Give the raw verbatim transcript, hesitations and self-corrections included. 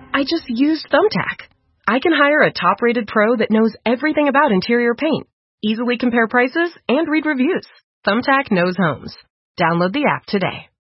I just used Thumbtack. I can hire a top-rated pro that knows everything about interior paint, easily compare prices, and read reviews. Thumbtack knows homes. Download the app today.